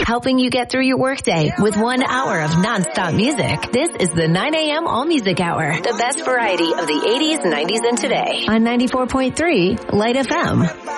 helping you get through your workday with 1 hour of nonstop music. This is the 9 a.m. All Music Hour, the best variety of the 80s, 90s, and today on 94.3 Light FM.